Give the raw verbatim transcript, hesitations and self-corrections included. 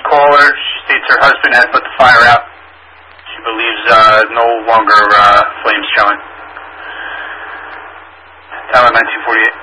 caller. She states her husband has put the fire out. She believes uh, no longer uh, flames showing. Tower nineteen forty-eight.